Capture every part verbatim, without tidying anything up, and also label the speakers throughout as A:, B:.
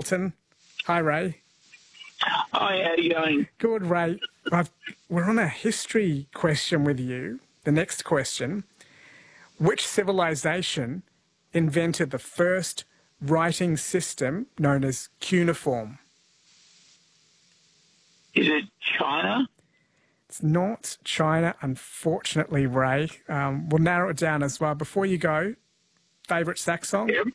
A: Hamilton. Hi, Ray.
B: Hi, how are you going?
A: Good, Ray. I've, we're on a history question with you. The next question. Which civilization invented the first writing system known as cuneiform?
B: Is it China?
A: It's not China, unfortunately, Ray. Um, we'll narrow it down as well. Before you go, favourite sax song?
B: Yep.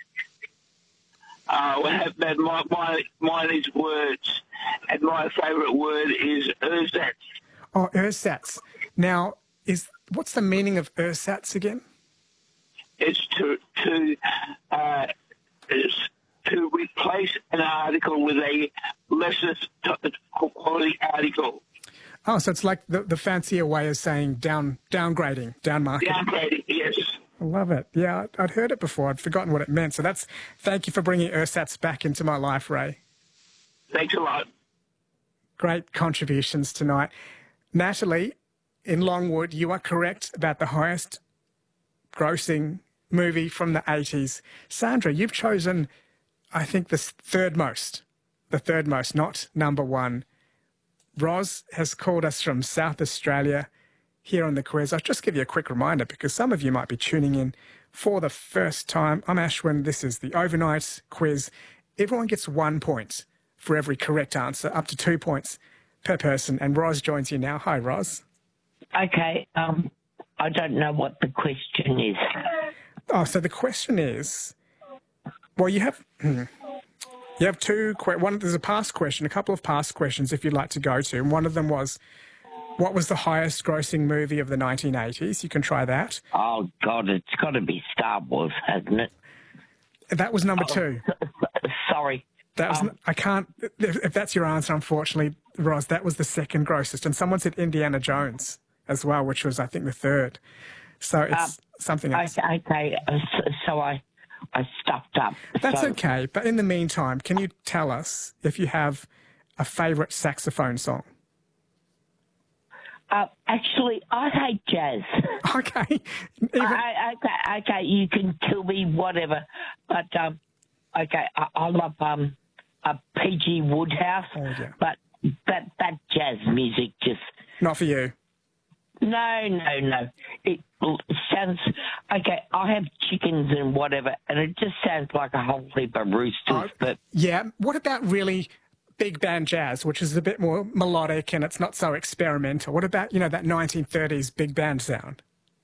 B: Uh, we have that. My, my, mine is words, and my favourite word is ersatz.
A: Oh, ersatz. Now, is what's the meaning of ersatz again?
B: It's to to uh, is to replace an article with a lesser quality article.
A: Oh, so it's like the, the fancier way of saying down downgrading, downmarketing.
B: Downgrading, yes.
A: I love it. Yeah, I'd heard it before. I'd forgotten what it meant. So that's thank you for bringing ersatz back into my life, Ray.
B: Thanks a lot.
A: Great contributions tonight. Natalie, in Longwood, you are correct about the highest grossing movie from the eighties. Sandra, you've chosen, I think, the third most. The third most, not number one. Roz has called us from South Australia here on the quiz. I'll just give you a quick reminder because some of you might be tuning in for the first time. I'm Ashwin. This is the overnight quiz. Everyone gets one point for every correct answer, up to two points per person. And Roz joins you now. Hi, Roz.
C: Okay. Um, I don't know what the question is.
A: Oh, so the question is, well, you have... You have two, one, there's a past question, a couple of past questions if you'd like to go to. And one of them was, what was the highest grossing movie of the nineteen eighties? You can try that.
C: Oh, God, it's got to be Star Wars, hasn't it?
A: That was number
C: oh,
A: two.
C: Sorry.
A: That was, um, I can't, if, if that's your answer, unfortunately, Roz, that was the second grossest. And someone said Indiana Jones as well, which was, I think, the third. So it's um, something else.
C: Okay, okay. So I... I stuffed up.
A: That's
C: so.
A: okay. But in the meantime, can you tell us if you have a favourite saxophone song?
C: Uh, actually, I hate jazz.
A: Okay. Even...
C: I, okay, okay, you can kill me, whatever. But, um, okay, I, I love um, uh, P G Woodhouse,
A: oh, yeah.
C: but that, that jazz music just...
A: Not for you.
C: No, no, no. It sounds... Okay, I have chickens and whatever, and it just sounds like a whole heap of roosters, oh, but...
A: Yeah, what about really big band jazz, which is a bit more melodic and it's not so experimental? What about, you know, that nineteen thirties big band sound?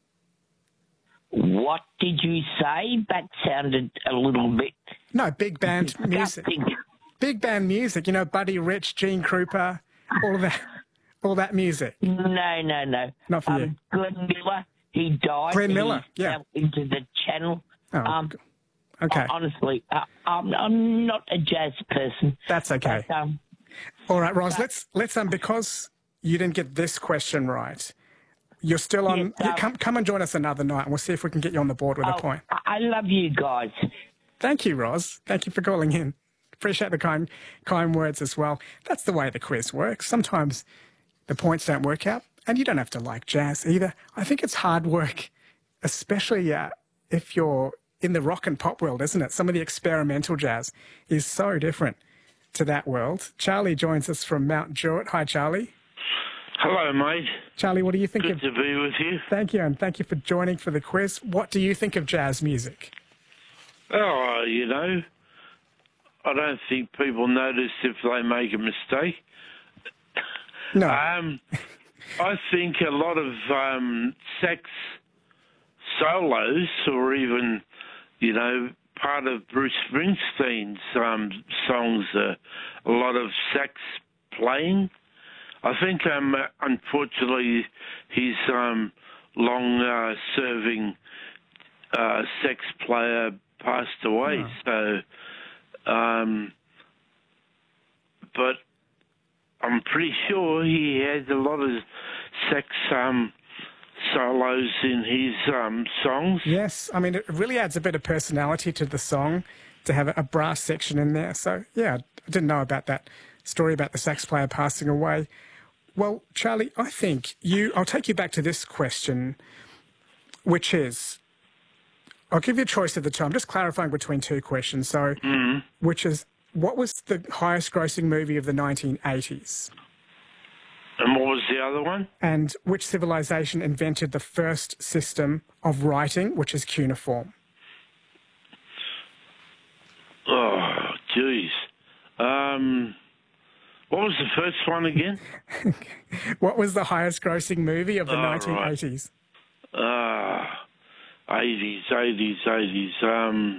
C: What did you say? That sounded a little bit...
A: No, big band music. Big band music, you know, Buddy Rich, Gene Krupa, all of that... All that music?
C: No, no, no.
A: Not for
C: um,
A: you.
C: Glenn Miller, he died.
A: Glenn Miller,
C: he
A: yeah.
C: Fell into the channel.
A: Oh,
C: um,
A: okay.
C: Honestly, uh, I'm, I'm not a jazz person.
A: That's okay.
C: But, um,
A: all right, Roz,
C: but,
A: let's, let's um, because you didn't get this question right, you're still on...
C: Yes, um,
A: come, come and join us another night and we'll see if we can get you on the board with
C: oh,
A: a point.
C: I love you guys.
A: Thank you, Roz. Thank you for calling in. Appreciate the kind, kind words as well. That's the way the quiz works. Sometimes... the points don't work out, and you don't have to like jazz either. I think it's hard work, especially uh, if you're in the rock and pop world, isn't it? Some of the experimental jazz is so different to that world. Charlie joins us from Mount Druitt. Hi, Charlie.
D: Hello, mate.
A: Charlie, what do you think
D: Good
A: of...
D: to be with you.
A: Thank you, and thank you for joining for the quiz. What do you think of jazz music?
D: Oh, you know, I don't think people notice if they make a mistake.
A: No.
D: Um, I think a lot of um, sax solos, or even, you know, part of Bruce Springsteen's um, songs, are a lot of sax playing. I think, um, unfortunately, his um, long-serving uh, uh, sax player passed away. Oh. So, um, but I'm pretty sure he had a lot of sax um, solos in his um, songs.
A: Yes, I mean, it really adds a bit of personality to the song to have a brass section in there. So, yeah, I didn't know about that story about the sax player passing away. Well, Charlie, I think you... I'll take you back to this question, which is... I'll give you a choice at the time. I'm just clarifying between two questions. So,
D: mm.
A: which is, what was the highest grossing movie of the nineteen eighties?
D: And what was the other one?
A: And which civilization invented the first system of writing, which is cuneiform?
D: Oh, jeez. Um, what was the first one again?
A: What was the highest grossing movie of the
D: Oh,
A: nineteen eighties?
D: Right. Uh, eighties, eighties, eighties. Um,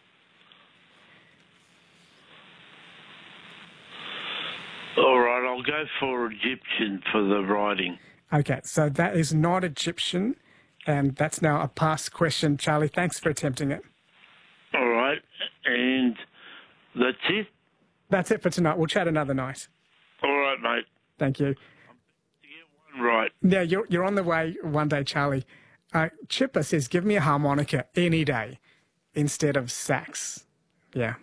D: all right, I'll go for Egyptian for the writing.
A: Okay, so that is not Egyptian, and that's now a past question. Charlie, thanks for attempting it.
D: All right, and that's it?
A: That's it for tonight. We'll chat another night.
D: All right, mate.
A: Thank you.
D: You get one right.
A: Yeah, you're, you're on the way one day, Charlie. Uh, Chipper says, give me a harmonica any day instead of sax. Yeah.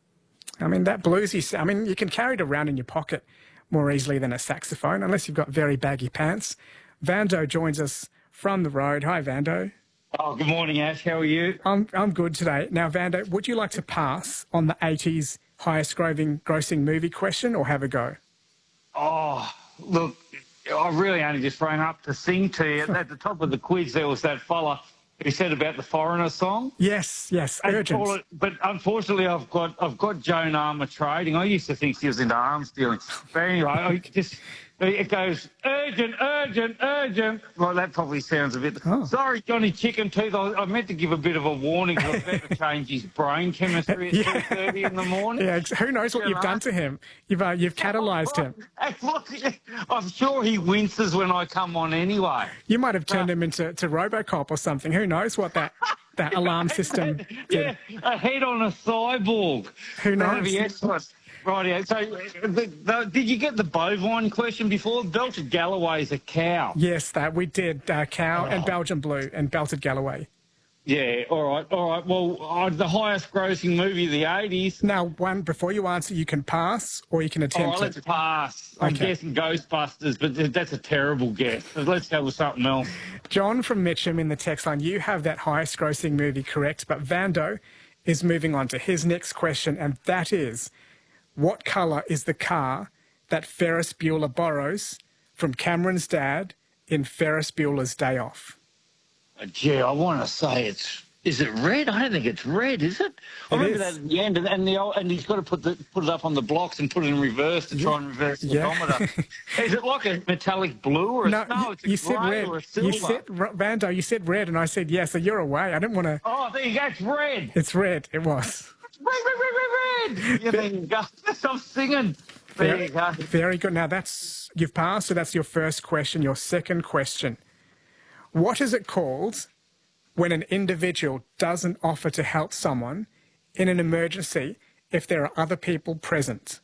A: I mean, that bluesy, sa- I mean, you can carry it around in your pocket more easily than a saxophone, unless you've got very baggy pants. Vando joins us from the road. Hi, Vando.
E: Oh, good morning, Ash. How are you?
A: I'm, I'm good today. Now, Vando, would you like to pass on the eighties highest grossing, grossing movie question or have a go?
E: Oh, look, I really only just rang up to sing to you. At the top of the quiz, there was that fella who said about the Foreigner song.
A: Yes, yes,
E: And
A: urgent.
E: all it- But unfortunately, I've got I've got Joan Armour trading. I used to think she was into arms dealing. But anyway, I just it goes urgent, urgent, urgent. Well, that probably sounds a bit.
A: Oh.
E: Sorry, Johnny Chicken Tooth. I, I meant to give a bit of a warning because I was about to change his brain chemistry at
A: Yeah.
E: two thirty in the morning.
A: Yeah, ex- who knows what
E: You
A: you've
E: know?
A: done to him? You've uh, you've catalysed him.
E: Hey, look, I'm sure he winces when I come on anyway.
A: You might have turned him into to RoboCop or something. Who knows what that that alarm system did?
E: Yeah, a head on a cyborg.
A: Who
E: That'd
A: knows?
E: be excellent. Right, so the, the, did you get the bovine question before? Belted Galloway is a cow.
A: Yes, that we did. Uh, Cow and Belgian Blue and Belted Galloway.
E: Yeah, all right, all right. Well, uh, the highest grossing movie of the eighties.
A: Now, one before you answer, you can pass or you can
E: All
A: attempt
E: right, let's
A: it.
E: pass. I'm
A: Okay.
E: guessing Ghostbusters, but that's a terrible guess. So let's go with something else.
A: John from Mitcham in the text line, you have that highest grossing movie correct, but Vando is moving on to his next question, and that is, what colour is the car that Ferris Bueller borrows from Cameron's dad in Ferris Bueller's Day Off?
E: Uh, Gee, I want to say it's. Is it red? I don't think it's red, is it? I
A: It
E: remember
A: is.
E: that at the end, and, and the old, and he's got to put the put it up on the blocks and put it in reverse to try and reverse the
A: Yeah.
E: odometer. Is it like a metallic blue or a,
A: No,
E: no?
A: you,
E: It's a
A: you said
E: grey
A: red.
E: or a silver.
A: You said r- Vando. You said red, and I said yes. So you're away. I didn't want to.
E: Oh, there you go. It's red.
A: It's red. It was.
E: Red, red, red, red, red. Yeah, there you go. Stop singing. There
A: Very,
E: you go.
A: very good. Now that's you've passed. So that's your first question. Your second question: what is it called when an individual doesn't offer to help someone in an emergency if there are other people present?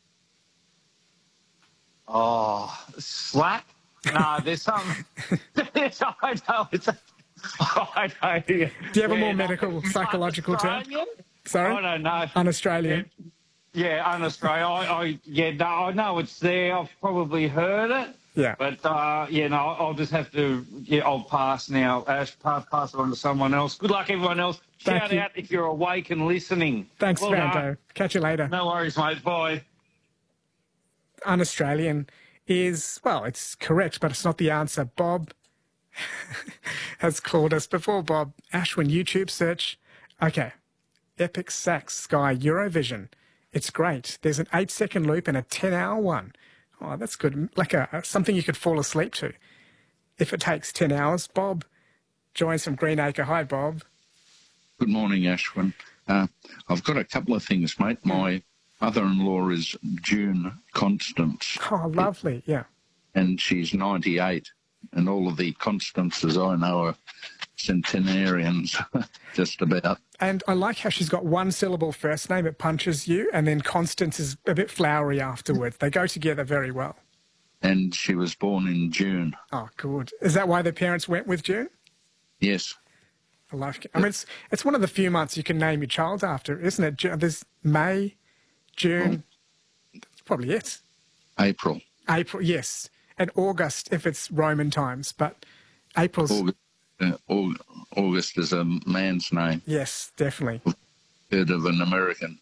E: Oh, slack? No, there's some. There's, I know. It's a, I know. Do
A: you have a more medical, psychological term? Sorry?
E: I don't know.
A: Un-Australian.
E: Yeah, un-Australian. I, I, yeah, no, I know it's there. I've probably heard it.
A: Yeah.
E: But, uh, yeah, no, I'll just have to, yeah, I'll pass now. Ash, pass, pass it on to someone else. Good luck, everyone else.
A: Thank
E: Shout
A: you.
E: out if you're awake and listening.
A: Thanks,
E: Well
A: Vando.
E: done.
A: Catch you later.
E: No worries, mate. Bye.
A: Un-Australian is, well, it's correct, but it's not the answer. Bob has called us before. Bob, Ashwin, YouTube search. Okay. Epic Sax Sky Eurovision. It's great. There's an eight-second loop and a ten-hour one. Oh, that's good. Like a something you could fall asleep to. If it takes ten hours, Bob joins from Greenacre. Hi, Bob.
F: Good morning, Ashwin. Uh, I've got a couple of things, mate. My mother-in-law is June Constance,
A: Oh, lovely. Yeah.
F: and she's ninety-eight, and all of the Constances I know are centenarians, just about.
A: And I like how she's got one syllable first name, it punches you, and then Constance is a bit flowery afterwards. They go together very well.
F: And she was born in June.
A: Oh, good. Is that why the parents went with June?
F: Yes,
A: I like it. I mean, it's, it's one of the few months you can name your child after, isn't it? Ju- There's May, June, that's probably it.
F: April.
A: April, yes. And August if it's Roman times, but April's,
F: August, uh, Au- August is a man's name.
A: yes, definitely.
F: Heard of an American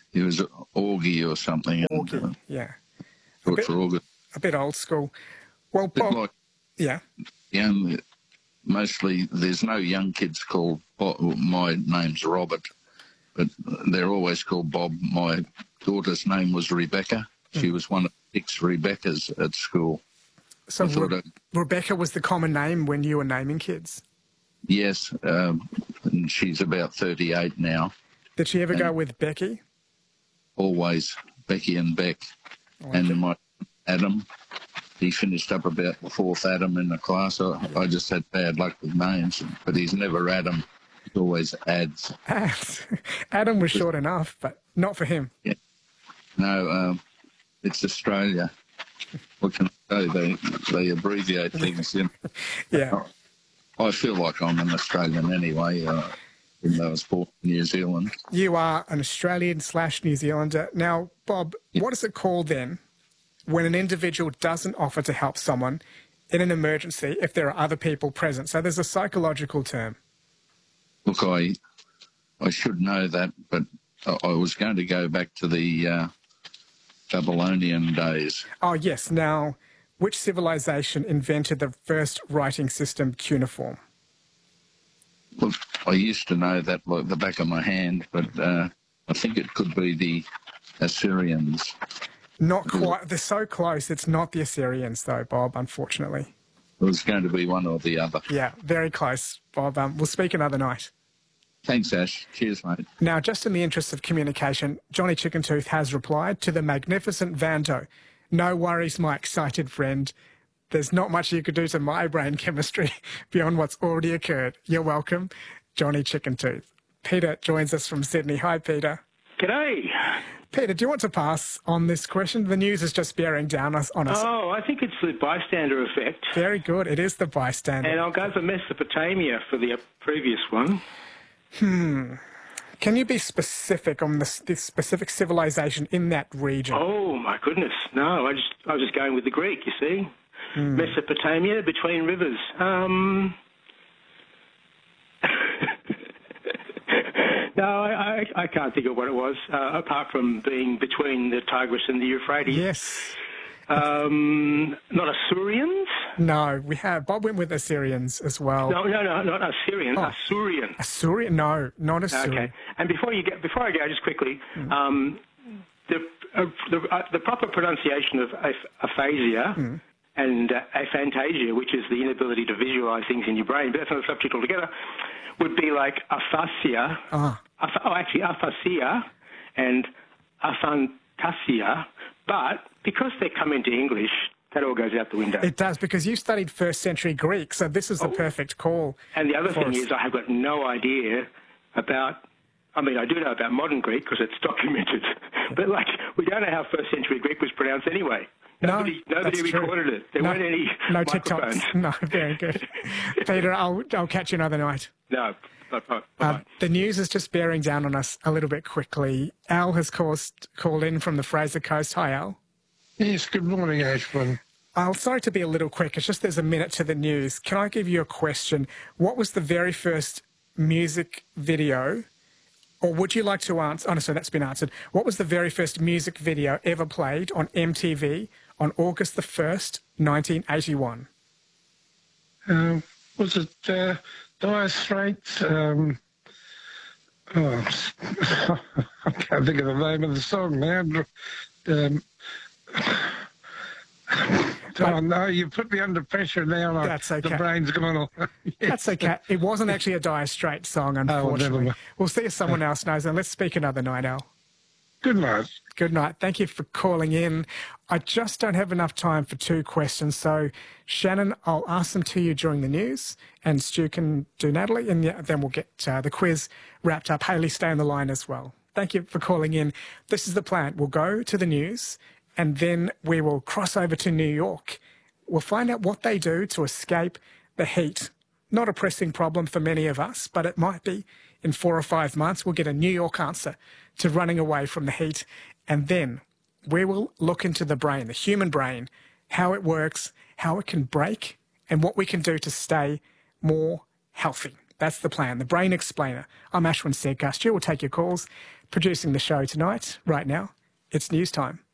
F: he was Augie or something.
A: Augie,
F: and, uh,
A: yeah.
F: short
A: bit-
F: for August.
A: A bit old school. Well,
F: Bit
A: Bob,
F: like
A: yeah.
F: young, mostly there's no young kids called Bob. My name's Robert, but they're always called Bob. My daughter's name was Rebecca. She was one of six Rebeccas at school.
A: So
F: I thought
A: Re-
F: it-
A: Rebecca was the common name when you were naming kids.
F: Yes, um, and she's about thirty-eight now.
A: Did she ever
F: And-
A: go with Becky?
F: Always Becky and Beck. And my Adam, he finished up about the fourth Adam in the class. I, I just had bad luck with names, but he's never Adam. He's always Ads.
A: Adam was short enough, but not for him.
F: No, um, it's Australia. What can I say? They, they abbreviate things. You know.
A: Yeah.
F: I feel like I'm an Australian anyway, uh, even though I was born in New Zealand.
A: You are an Australian slash New Zealander. Now, Bob, what is it called then when an individual doesn't offer to help someone in an emergency if there are other people present? So there's a psychological term.
F: Look, I I should know that, but I, I was going to go back to the uh, Babylonian days.
A: Oh, yes. Now, which civilization invented the first writing system, cuneiform?
F: Look, I used to know that like the back of my hand, but uh, I think it could be the Assyrians.
A: Not quite. They're so close. It's not the Assyrians, though, Bob, unfortunately.
F: It was going to be one or the other.
A: Yeah, very close, Bob. Um, we'll speak another night.
F: Thanks, Ash. Cheers, mate.
A: Now, just in the interest of communication, Johnny Chickentooth has replied to the magnificent Vando. No worries, my excited friend. There's not much you could do to my brain chemistry beyond what's already occurred. You're welcome, Johnny Chickentooth. Peter joins us from Sydney. Hi, Peter.
G: G'day.
A: Peter, do you want to pass on this question? The news is just bearing down us on us.
G: Oh, I think it's the bystander effect.
A: Very good. It is the bystander.
G: And I'll go for Mesopotamia for the previous one.
A: Hmm. Can you be specific on the, the specific civilization in that region?
G: Oh, my goodness. No, I just I was just going with the Greek, you see.
A: Hmm.
G: Mesopotamia, between rivers. Um... No, I, I, I can't think of what it was, uh, apart from being between the Tigris and the Euphrates.
A: Yes.
G: Um, not Assyrians?
A: No, we have. Bob went with Assyrians as well.
G: No, no, no, not Assyrian.
A: Oh.
G: Assyrian.
A: Assyrian? No, not Assyrian.
G: Okay. And before you get, before I go, just quickly, mm. um, the uh, the, uh, the proper pronunciation of aph- aphasia mm. and uh, aphantasia, which is the inability to visualize things in your brain, but that's not a subject altogether, would be like aphasia.
A: Ah.
G: Aph- oh, actually, aphasia and aphantasia, but because they come into English, that all goes out the window.
A: It does, because you studied first century Greek, so this is the oh. perfect call.
G: And the other thing
A: us.
G: is I have got no idea about, I mean, I do know about modern Greek because it's documented, but like, we don't know how first century Greek was pronounced anyway. Nobody,
A: no,
G: nobody recorded
A: true.
G: it. There
A: no,
G: weren't any
A: no
G: microphones.
A: TikToks. No, very good. Peter, I'll, I'll catch you another night.
G: No, bye, bye,
A: uh, the news is just bearing down on us a little bit quickly. Al has caused, called in from the Fraser Coast. Hi, Al.
H: Yes, good morning, Ashwin.
A: I'll sorry to be a little quick. It's just there's a minute to the news. Can I give you a question? What was the very first music video, or would you like to answer? Oh, no, so that's been answered. What was the very first music video ever played on M T V on August the first, nineteen eighty-one?
H: Um, was it uh, Dire Straits? Um, oh, I can't think of the name of the song now. Um, oh, no, you put me under pressure now. Like
A: that's okay.
H: The brain's going on. Yes.
A: That's okay. It wasn't actually a Dire Straits song, unfortunately.
H: Oh,
A: we'll see if someone else knows, and let's speak another night, Al.
H: Good night.
A: Good night. Thank you for calling in. I just don't have enough time for two questions, so Shannon, I'll ask them to you during the news, and Stu can do Natalie, and then we'll get uh, the quiz wrapped up. Hayley, stay on the line as well. Thank you for calling in. This is the plan. We'll go to the news, and then we will cross over to New York. We'll find out what they do to escape the heat. Not a pressing problem for many of us, but it might be. In four or five months, we'll get a New York answer to running away from the heat. And then we will look into the brain, the human brain, how it works, how it can break, and what we can do to stay more healthy. That's the plan, the Brain Explainer. I'm Ashwin Sedkar. Stu will take your calls. Producing the show tonight, right now, it's news time.